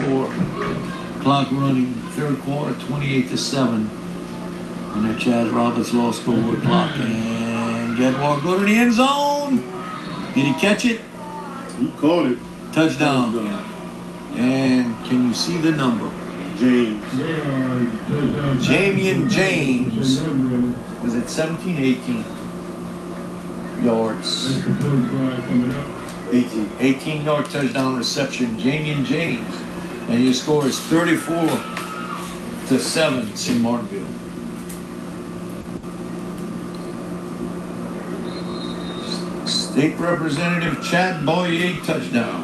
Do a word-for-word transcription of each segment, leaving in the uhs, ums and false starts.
four. Clock running, third quarter, twenty-eight to seven. On that Chaz Roberts Law scoreboard clock. And Jaguar go to the end zone. Did he catch it? He caught it. Touchdown. Touchdown. And can you see the number? James. Jamian James was at seventeen, eighteen yards. eighteen. eighteen yard touchdown reception. Jamian James. And your score is thirty-four to seven, Saint Martinville. State Representative Chad Boyer touchdown.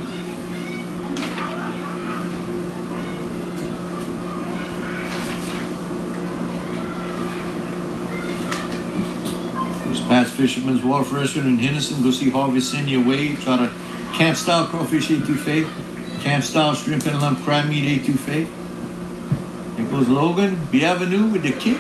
This past Fisherman's Wharf Restaurant in Henderson. Go see Harvey Senior Wade. Try to camp style crawfish etouffee. Camp style shrimp and lump crab meat etouffee. There goes Logan Bienvenue with the kick.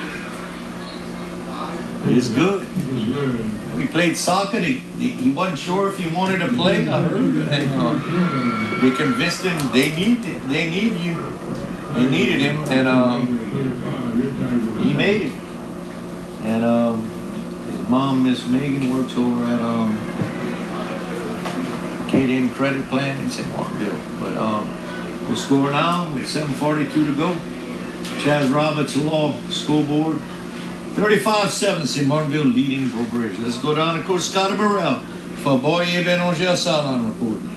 It's good. We played soccer. He, he wasn't sure if he wanted to play. I heard. And, uh, we convinced him they need they need you. They needed him, and um, he made it. And um, his mom, Miss Megan, works over at um, K D M Credit Plan in Saint Martinville. But um, we'll score now with seven forty-two to go. Chaz Roberts Law scoreboard. thirty-five seven, Saint Martinville leading Breaux Bridge. Let's go down to Coach Scott Burrell for Boyer Bélanger Salon reporting.